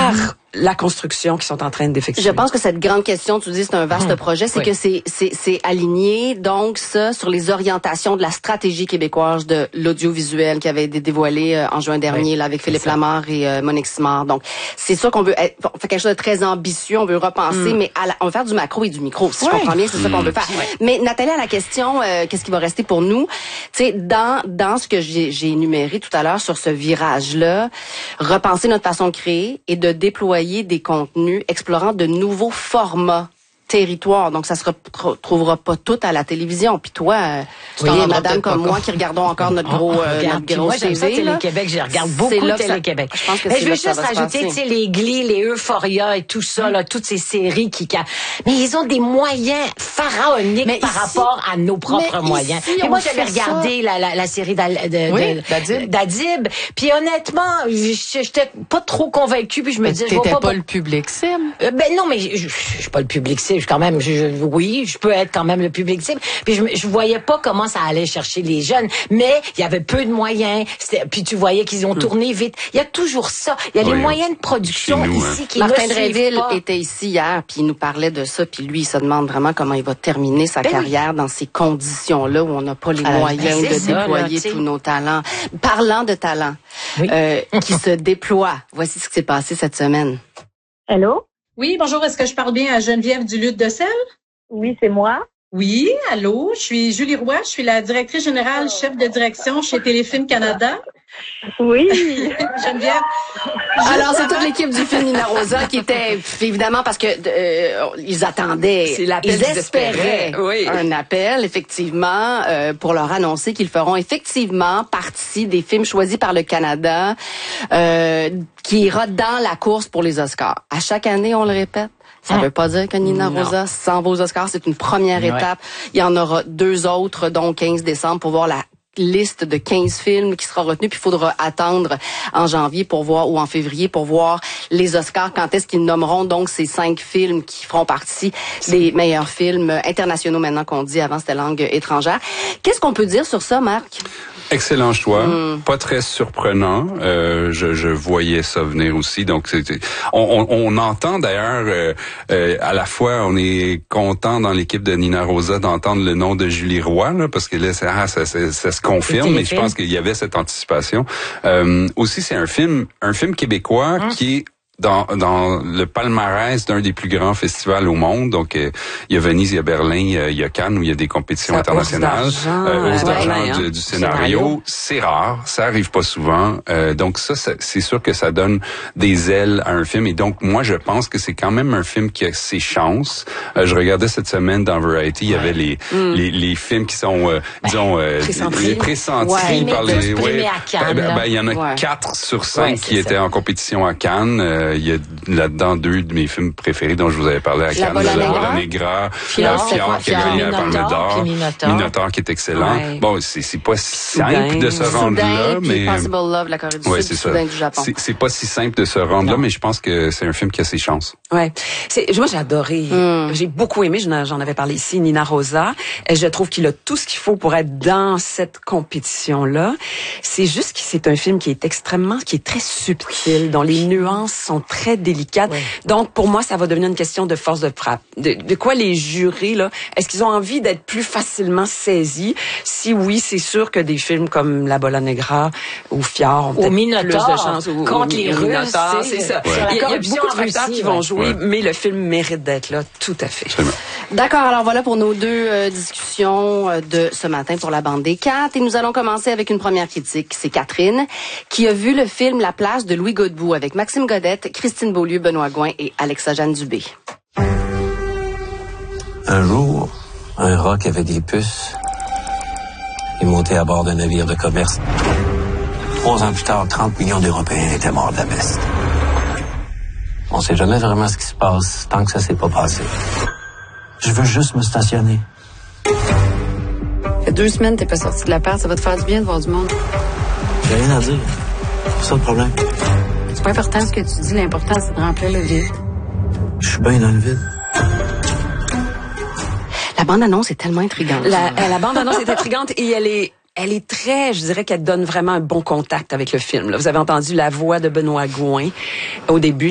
par la construction qu'ils sont en train d'effectuer. Je pense que cette grande question, tu dis c'est un vaste projet, c'est que c'est aligné donc ça sur les orientations de la stratégie québécoise de l'audiovisuel qui avait été dévoilée en juin dernier là avec Philippe Lamar et Monique Simard. Donc c'est sûr qu'on veut on fait quelque chose de très ambitieux, on veut repenser mais on veut faire du macro et du micro. Si je comprends bien, c'est ça qu'on veut faire. Mais Nathalie, à la question qu'est-ce qui va rester pour nous? Tu sais dans ce que j'ai énuméré tout à l'heure sur ce virage là, repenser notre façon de créer et de déployer des contenus explorant de nouveaux formats territoire. Donc, ça se retrouvera pas tout à la télévision. Puis toi, tu es madame comme moi qui regardons encore notre gros moi, j'aime ça, Télé-Québec. Je regarde beaucoup Télé-Québec. Je pense que je veux juste rajouter, tu sais, les Glee, les Euphoria et tout ça, là, toutes ces séries mais ils ont des moyens pharaoniques par rapport à nos propres moyens. Et moi, j'avais regardé la série d'Adib. Puis honnêtement, j'étais pas trop convaincue. Puis je me disais, t'étais pas le public cible. Non, mais je suis pas le public cible. Quand même, oui, je peux être quand même le public cible. Puis je voyais pas comment ça allait chercher les jeunes, mais il y avait peu de moyens. Puis tu voyais qu'ils ont tourné vite. Il y a toujours ça. Il y a les moyens de production ici qui Martin Drainville était ici hier, puis il nous parlait de ça. Puis lui, il se demande vraiment comment il va terminer sa carrière dans ces conditions-là où on n'a pas les moyens de déployer tous nos talents. Parlant de talents qui se déploient, voici ce qui s'est passé cette semaine. Allô? Oui, bonjour. Est-ce que je parle bien à Geneviève Duluth-Decelles? Oui, c'est moi. Oui, allô. Je suis Julie Roy. Je suis la directrice générale, chef de direction chez Téléfilm Canada. Oui. Geneviève. Alors, c'est toute l'équipe du film Nina Rosa qui était, évidemment, parce que ils attendaient, ils espéraient un appel, effectivement, pour leur annoncer qu'ils feront effectivement partie des films choisis par le Canada, qui ira dans la course pour les Oscars. À chaque année, on le répète. Ça veut pas dire que Nina Rosa s'en va aux Oscars. C'est une première étape. Il y en aura 2 autres, donc 15 décembre, pour voir la liste de 15 films qui sera retenue, puis il faudra attendre en janvier pour voir, ou en février pour voir les Oscars, quand est-ce qu'ils nommeront donc ces 5 films qui feront partie des meilleurs films internationaux maintenant qu'on dit, avant c'était langue étrangère. Qu'est-ce qu'on peut dire sur ça, Marc? Excellent choix, pas très surprenant. Je voyais ça venir aussi. Donc on entend d'ailleurs à la fois on est content dans l'équipe de Nina Rosa d'entendre le nom de Julie Roy là, parce que là ça se confirme, mais je pense qu'il y avait cette anticipation. Aussi c'est un film québécois qui est dans le palmarès d'un des plus grands festivals au monde. Donc, il y a Venise, il y a Berlin, il y a Cannes, où il y a des compétitions internationales. Hausse d'argent du scénario. C'est rare, ça arrive pas souvent. Donc ça, c'est sûr que ça donne des ailes à un film. Et donc, moi, je pense que c'est quand même un film qui a ses chances. Je regardais cette semaine dans Variety, il y avait les films qui sont, disons, pressentis par les... il y en a 4 sur 5 qui étaient en compétition à Cannes. Il y a là-dedans 2 de mes films préférés dont je vous avais parlé à Cannes, La Bola Negra, Fjord qui a gagné la Palme d'Or, Minotaur qui est excellent. Ouais. Bon, c'est pas si simple de se rendre là, mais Possible Love, la Corée du Sud, du Soudan, du Japon. C'est pas si simple de se rendre là, mais je pense que c'est un film qui a ses chances. Ouais, moi j'ai adoré, j'ai beaucoup aimé, j'en avais parlé ici, Nina Rosa. Je trouve qu'il a tout ce qu'il faut pour être dans cette compétition-là. C'est juste que c'est un film qui est très subtil, dont les nuances sont très délicates. Ouais. Donc, pour moi, ça va devenir une question de force de frappe. De quoi les jurés, là, est-ce qu'ils ont envie d'être plus facilement saisis? Si oui, c'est sûr que des films comme La Bola Negra ou Fjord ont peut-être plus de chance. Contre les Russes, c'est ça. Ouais. Il y a beaucoup de facteurs qui vont jouer, mais le film mérite d'être là, tout à fait. D'accord, alors voilà pour nos 2 discussions de ce matin pour la bande des 4. Et nous allons commencer avec une première critique. C'est Catherine, qui a vu le film La place de Louis Godbout avec Maxime Godette, Christine Beaulieu, Benoît Gouin et Alexa-Jeanne Dubé. Un jour, un rat qui avait des puces est monté à bord d'un navire de commerce. 3 ans plus tard, 30 millions d'Européens étaient morts de la peste. On sait jamais vraiment ce qui se passe tant que ça s'est pas passé. Je veux juste me stationner. Ça fait 2 semaines que t'es pas sorti de l'appart. Ça va te faire du bien de voir du monde. J'ai rien à dire. C'est ça le problème. C'est pas important ce que tu dis. L'important, c'est de remplir le vide. Je suis bien dans le vide. La bande-annonce est tellement intrigante. La bande-annonce est intrigante et elle est très, je dirais qu'elle donne vraiment un bon contact avec le film. Là, vous avez entendu la voix de Benoît Gouin au début.